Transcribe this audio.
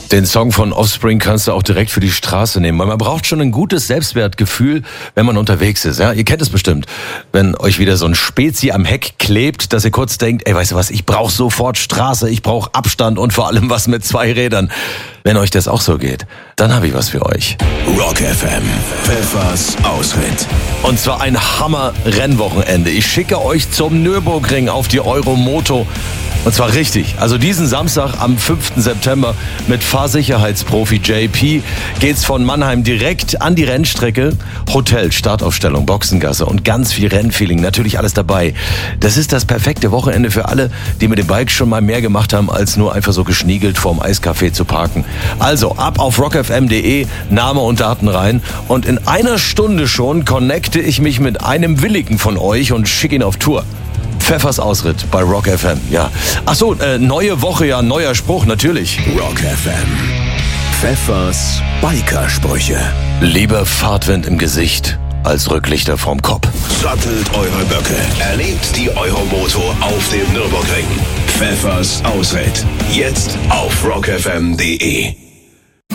Den Song von Offspring kannst du auch direkt für die Straße nehmen, weil man braucht schon ein gutes Selbstwertgefühl, wenn man unterwegs ist. Ja? Ihr kennt es bestimmt, wenn euch wieder so ein Spezi am Heck klebt, dass ihr kurz denkt, ey, weißt du was, ich brauche sofort Straße, ich brauche Abstand und vor allem was mit 2 Rädern. Wenn euch das auch so geht, dann habe ich was für euch. Rock FM, Pfeffers Ausritt. Und zwar ein Hammer-Rennwochenende. Ich schicke euch zum Nürburgring auf die Euromoto. Und zwar richtig. Also diesen Samstag am 5. September mit Fahrsicherheitsprofi JP geht's von Mannheim direkt an die Rennstrecke. Hotel, Startaufstellung, Boxengasse und ganz viel Rennfeeling. Natürlich alles dabei. Das ist das perfekte Wochenende für alle, die mit dem Bike schon mal mehr gemacht haben, als nur einfach so geschniegelt vorm Eiscafé zu parken. Also ab auf rockfm.de, Name und Daten rein. Und in einer Stunde schon connecte ich mich mit einem Willigen von euch und schicke ihn auf Tour. Pfeffers Ausritt bei Rock FM, ja. Ach so, neue Woche, ja, neuer Spruch, natürlich. Rock FM, Pfeffers Biker-Sprüche. Lieber Fahrtwind im Gesicht als Rücklichter vorm Kopf. Sattelt eure Böcke, erlebt die Euromoto auf dem Nürburgring. Pfeffers Ausritt, jetzt auf rockfm.de.